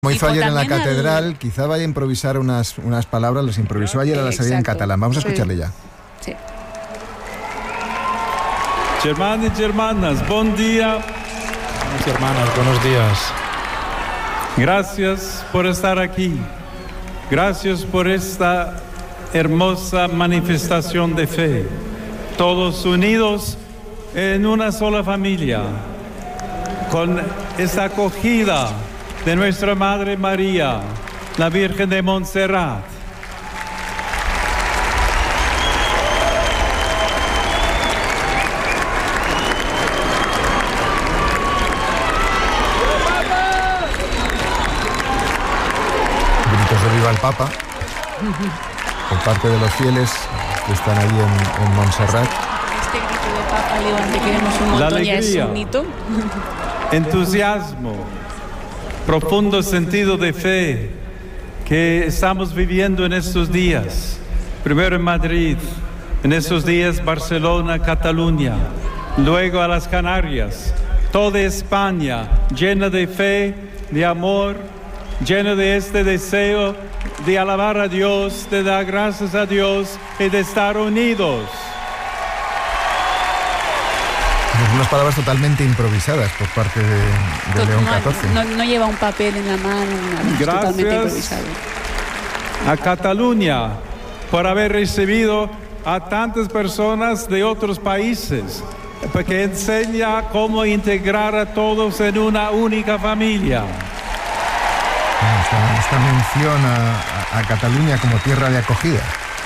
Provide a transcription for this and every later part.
Como hizo ayer en la catedral, quizá vaya a improvisar unas palabras, las improvisó ayer a la salida en catalán. Vamos a escucharle ya. Sí. Germanos y hermanas, buen día. Hermanos y hermanas, buenos días. Gracias por estar aquí. Gracias por esta hermosa manifestación de fe. Todos unidos en una sola familia, con esta acogida de nuestra Madre María, la Virgen de Montserrat. Gritos de viva el Papa por parte de los fieles que están ahí en Montserrat. Este grito de Papa León, te queremos un montón, ya es un hito. Entusiasmo, profundo sentido de fe que estamos viviendo en estos días. Primero en Madrid, en estos días Barcelona, Cataluña, luego a las Canarias, toda España llena de fe, de amor, llena de este deseo de alabar a Dios, de dar gracias a Dios y de estar unidos. Unas palabras totalmente improvisadas por parte de León XIV. No lleva un papel en la mano, nada, Gracias totalmente improvisado. A Cataluña por haber recibido a tantas personas de otros países, porque enseña cómo integrar a todos en una única familia. Esta mención a Cataluña como tierra de acogida.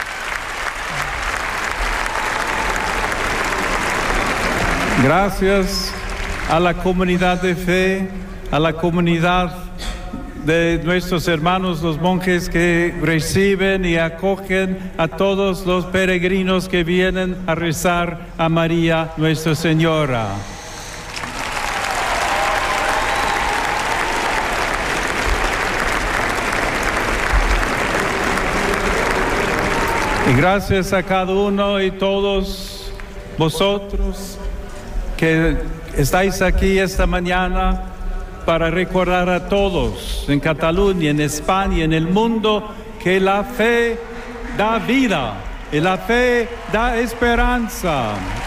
Gracias a la comunidad de fe, a la comunidad de nuestros hermanos los monjes que reciben y acogen a todos los peregrinos que vienen a rezar a María Nuestra Señora. Y gracias a cada uno y todos vosotros que estáis aquí esta mañana para recordar a todos en Cataluña, en España, en el mundo, que la fe da vida y la fe da esperanza.